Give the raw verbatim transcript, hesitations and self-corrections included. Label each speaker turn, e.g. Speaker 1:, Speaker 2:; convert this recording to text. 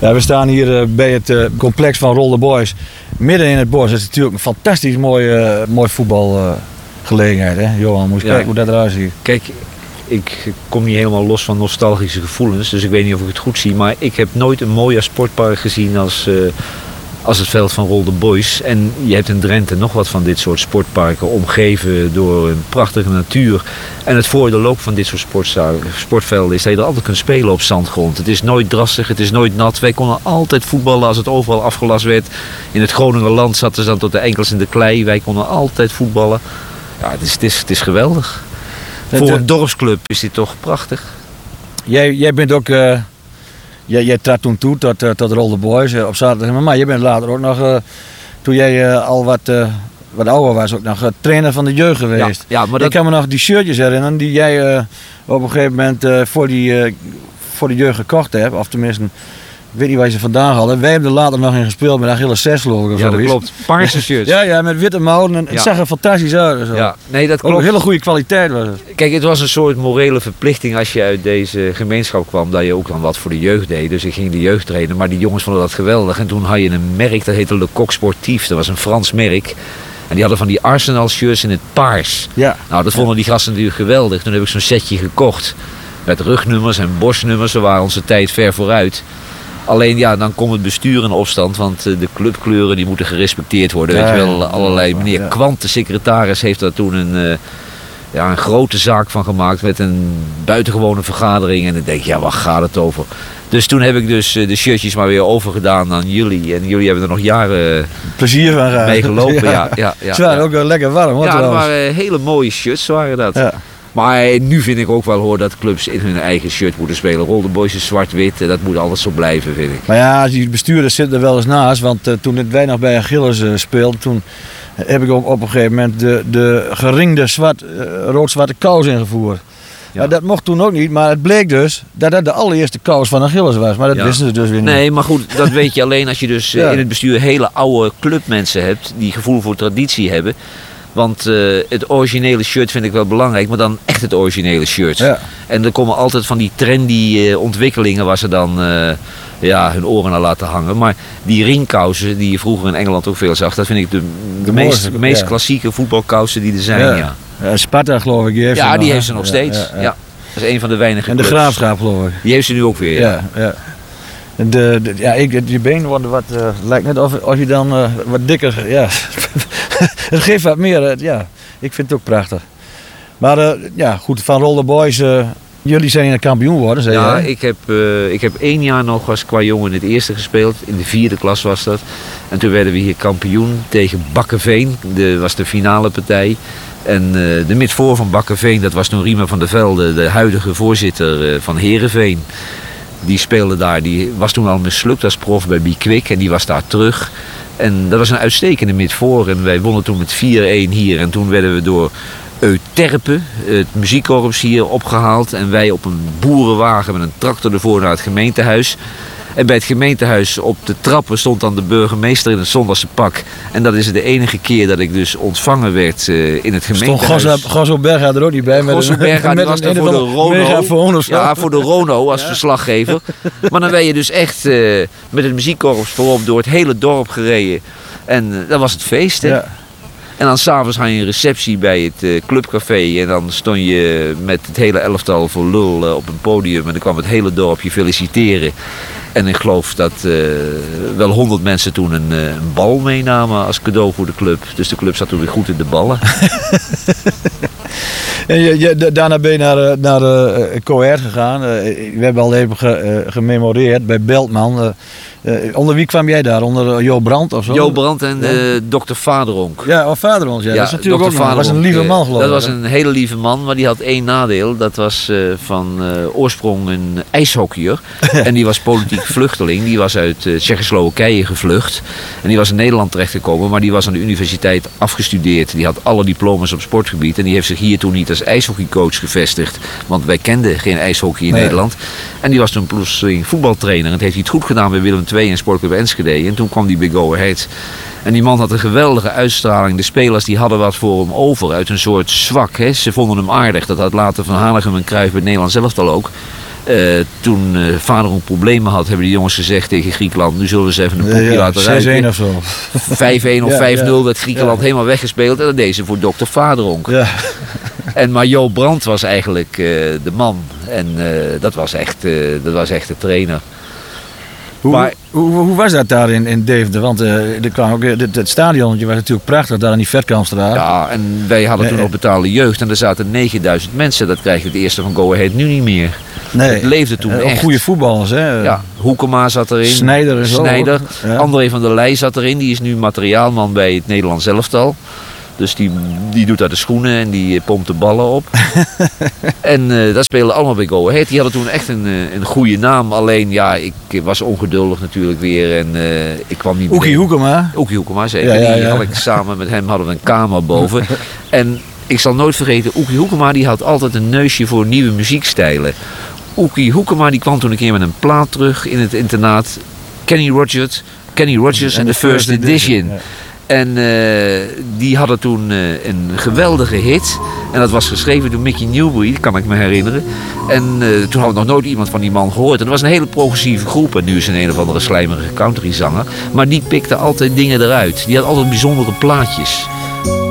Speaker 1: Ja, we staan hier uh, bij het uh, complex van Rolde Boys. Midden in het bos. Het is natuurlijk een fantastisch mooi, uh, mooi voetbalgelegenheid. Uh, Johan, moet je ja. kijken hoe dat eruit ziet.
Speaker 2: Kijk, ik kom niet helemaal los van nostalgische gevoelens. Dus ik weet niet of ik het goed zie. Maar ik heb nooit een mooier sportpark gezien als... Uh, als het veld van Rolde Boys. En je hebt in Drenthe nog wat van dit soort sportparken, omgeven door een prachtige natuur. En het voordeel ook van dit soort sportvelden is dat je er altijd kunt spelen op zandgrond. Het is nooit drassig, het is nooit nat. Wij konden altijd voetballen als het overal afgelast werd. In het Groningerland zaten ze dan tot de enkels in de klei. Wij konden altijd voetballen. Ja, het is, het is, het is geweldig. Voor een dorpsclub is dit toch prachtig.
Speaker 1: Jij, jij bent ook... Uh... Jij, jij trad toen toe tot, uh, tot Rolde Boys uh, op zaterdag. Maar je bent later ook nog, uh, toen jij uh, al wat, uh, wat ouder was, ook nog uh, trainer van de jeugd geweest.
Speaker 2: Ja, ja, maar dat...
Speaker 1: Ik kan me nog die shirtjes herinneren die jij uh, op een gegeven moment uh, voor, die, uh, voor de jeugd gekocht hebt. Of tenminste, ik weet niet waar je ze vandaan hadden. Wij hebben er later nog in gespeeld met Achilles zes logo.
Speaker 2: Ja, dat klopt. Paarse shirts.
Speaker 1: ja, ja, met witte mouwen. En het ja. zag er fantastisch uit. Zo.
Speaker 2: Ja, nee, dat klopt.
Speaker 1: Ook een hele goede kwaliteit was het.
Speaker 2: Kijk, het was een soort morele verplichting als je uit deze gemeenschap kwam, dat je ook dan wat voor de jeugd deed. Dus ik ging de jeugd trainen, maar die jongens vonden dat geweldig. En toen had je een merk, dat heette Le Coq Sportief. Dat was een Frans merk. En die hadden van die Arsenal shirts in het paars.
Speaker 1: Ja.
Speaker 2: Nou, dat vonden die gasten natuurlijk geweldig. Toen heb ik zo'n setje gekocht. Met rugnummers en borstnummers. We waren onze tijd ver vooruit. Alleen ja, dan komt het bestuur in opstand, want de clubkleuren die moeten gerespecteerd worden. Ja, weet je wel, allerlei. Meneer ja. Kwant, de secretaris, heeft daar toen een, uh, ja, een grote zaak van gemaakt met een buitengewone vergadering. En dan denk je, ja, waar gaat het over? Dus toen heb ik dus uh, de shirtjes maar weer overgedaan aan jullie. En jullie hebben er nog jaren
Speaker 1: plezier van
Speaker 2: mee gelopen. Ja. Ja, ja, ja,
Speaker 1: Ze waren
Speaker 2: ja.
Speaker 1: ook wel lekker warm, hoor.
Speaker 2: Ja, dat waren hele mooie shirts, waren dat.
Speaker 1: Ja.
Speaker 2: Maar nu vind ik ook wel hoor dat clubs in hun eigen shirt moeten spelen. Rolde Boys is zwart-wit en dat moet altijd zo blijven, vind ik.
Speaker 1: Maar ja, die bestuurders zitten er wel eens naast. Want uh, toen wij nog bij Achilles uh, speelden, toen heb ik ook op een gegeven moment de, de geringde zwart, uh, rood-zwarte kous ingevoerd. Ja. Ja, dat mocht toen ook niet, maar het bleek dus dat dat de allereerste kous van Achilles was. Maar dat ja. wisten ze dus weer niet.
Speaker 2: Nee, maar goed, dat weet je alleen als je dus ja. in het bestuur hele oude clubmensen hebt die gevoel voor traditie hebben. Want uh, het originele shirt vind ik wel belangrijk, maar dan echt het originele shirt. Ja. En er komen altijd van die trendy uh, ontwikkelingen waar ze dan uh, ja, hun oren naar laten hangen. Maar die ringkousen die je vroeger in Engeland ook veel zag, dat vind ik de, de, de meest, mooiste, meest ja. klassieke voetbalkousen die er zijn. Ja. Ja.
Speaker 1: Ja, Sparta geloof ik. Die heeft
Speaker 2: ja, die
Speaker 1: nog,
Speaker 2: heeft ze nog ja, steeds. Ja, ja. Ja. Dat is een van de weinige
Speaker 1: En de
Speaker 2: clubs.
Speaker 1: Graafschap geloof ik.
Speaker 2: Die heeft ze nu ook weer.
Speaker 1: Ja, ja. ja. De, de, ja, ik, je benen worden wat, uh, lijkt net of, of je dan uh, wat dikker, ja. Het geeft wat meer, uh, ja. Ik vind het ook prachtig. Maar uh, ja, goed, van Rolde Boys, uh, jullie zijn in de kampioen geworden, zei
Speaker 2: ja,
Speaker 1: jij?
Speaker 2: ik heb, uh, ik heb één jaar nog als qua jongen in het eerste gespeeld, in de vierde klas was dat. En toen werden we hier kampioen tegen Bakkeveen, dat was de finale partij. En uh, de midvoor van Bakkeveen, dat was toen Riemer van der Velde, de huidige voorzitter uh, van Heerenveen. Die speelde daar, die was toen al mislukt als prof bij Bikwik en die was daar terug. En dat was een uitstekende midvoor en wij wonnen toen met vier-een hier. En toen werden we door Euterpen, het muziekkorps hier opgehaald. En wij op een boerenwagen met een tractor ervoor naar het gemeentehuis. En bij het gemeentehuis op de trappen stond dan de burgemeester in het zondagse pak. En dat is de enige keer dat ik dus ontvangen werd uh, in het gemeentehuis.
Speaker 1: Stond Gosso Berga er ook niet bij?
Speaker 2: Gosso Berga was daar voor de Rono. Ja, voor de Rono als ja. verslaggever. Maar dan ben je dus echt uh, met het muziekkorps voorop door het hele dorp gereden. En uh, dat was het feest, hè? Ja. En dan s'avonds had je een receptie bij het uh, clubcafé. En dan stond je met het hele elftal voor lul uh, op een podium. En dan kwam het hele dorp je feliciteren. En ik geloof dat uh, wel honderd mensen toen een, uh, een bal meenamen als cadeau voor de club. Dus de club zat toen weer goed in de ballen.
Speaker 1: En je, je, daarna ben je naar, naar uh, Coër gegaan. Uh, we hebben al even ge, uh, gememoreerd bij Beltman. Uh, Uh, onder wie kwam jij daar? Onder uh, Jo Brandt of zo?
Speaker 2: Jo Brandt en ja. uh, dokter Vaderonk.
Speaker 1: Ja, of Vaderonk, ja. ja. Dat is natuurlijk ook nog, was een lieve man, geloof ik.
Speaker 2: Dat was een hele lieve man, maar die had één nadeel. Dat was uh, van uh, oorsprong een ijshockeyer. En die was politiek vluchteling. Die was uit uh, Tsjechoslowakije gevlucht. En die was in Nederland terechtgekomen, maar die was aan de universiteit afgestudeerd. Die had alle diploma's op sportgebied. En die heeft zich hier toen niet als ijshockeycoach gevestigd. Want wij kenden geen ijshockey in nee. Nederland. En die was toen plotseling voetbaltrainer. En het heeft hij het goed gedaan bij Willem twee en Sportclub Enschede. En toen kwam die bij Go Ahead. En die man had een geweldige uitstraling. De spelers die hadden wat voor hem over. Uit een soort zwak. Hè. Ze vonden hem aardig. Dat had later Van Hanegem en Cruijff bij het Nederlands elftal ook. Uh, toen uh, Vaderonk problemen had, hebben die jongens gezegd tegen Griekenland, nu zullen we eens even een poepje
Speaker 1: ja,
Speaker 2: laten
Speaker 1: zes-een
Speaker 2: rijden.
Speaker 1: of zo.
Speaker 2: vijf-een of
Speaker 1: ja,
Speaker 2: vijf-nul
Speaker 1: ja.
Speaker 2: werd Griekenland
Speaker 1: ja.
Speaker 2: helemaal weggespeeld en dat deed ze voor dokter Vaderonk.
Speaker 1: Ja.
Speaker 2: En maar Jo Brandt was eigenlijk uh, de man en uh, dat, was echt, uh, dat was echt de trainer.
Speaker 1: Hoe,
Speaker 2: Maar,
Speaker 1: hoe, hoe was dat daar in, in Deventer? Want uh, er kwam ook, het, het stadionnetje was natuurlijk prachtig daar aan die Vetkampstraat.
Speaker 2: ja, en wij hadden toen
Speaker 1: Nee.
Speaker 2: nog betaalde jeugd en er zaten negenduizend mensen. Dat krijg je het eerste van Go Ahead nu niet meer.
Speaker 1: Nee.
Speaker 2: Het leefde toen
Speaker 1: Uh,
Speaker 2: echt.
Speaker 1: Goede voetballers, hè?
Speaker 2: Ja, Hoekema zat erin.
Speaker 1: Snijder en zo.
Speaker 2: Snijder.
Speaker 1: Ja.
Speaker 2: André van der Leij zat erin. Die is nu materiaalman bij het Nederlands elftal. Dus die, die doet daar de schoenen en die pompt de ballen op. En uh, dat spelen allemaal bij Go Ahead. Die hadden toen echt een, uh, een goede naam. Alleen ja, ik was ongeduldig natuurlijk weer. En uh, ik kwam niet
Speaker 1: Oekie
Speaker 2: meer.
Speaker 1: Hoekema.
Speaker 2: Oekie Hoekema, zeker.
Speaker 1: Ja, ja,
Speaker 2: Die
Speaker 1: ja.
Speaker 2: had ik, samen met hem hadden we een kamer boven. En ik zal nooit vergeten, Oekie Hoekema die had altijd een neusje voor nieuwe muziekstijlen. Oekie Hoekema die kwam toen een keer met een plaat terug in het internaat. Kenny Rogers, Kenny Rogers en de First Edition.
Speaker 1: Ja.
Speaker 2: En uh, die hadden toen uh, een geweldige hit. En dat was geschreven door Mickey Newbury, kan ik me herinneren. En uh, toen hadden we nog nooit iemand van die man gehoord. En dat was een hele progressieve groep. En nu is een een of andere slijmerige countryzanger. Maar die pikte altijd dingen eruit. Die had altijd bijzondere plaatjes.